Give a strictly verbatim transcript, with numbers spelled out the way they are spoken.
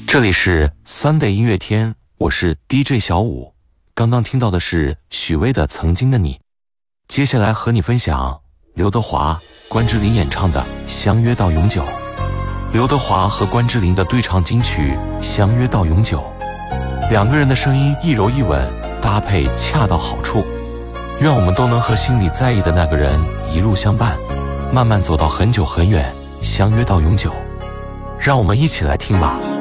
这里是 Sunday 音乐天，我是 D J 小五。刚刚听到的是许巍的《曾经的你》，接下来和你分享刘德华、关之琳演唱的《相约到永久》。刘德华和关之琳的对唱金曲《相约到永久》，两个人的声音一柔一稳，搭配恰到好处。愿我们都能和心里在意的那个人一路相伴，慢慢走到很久很远，相约到永久。让我们一起来听吧。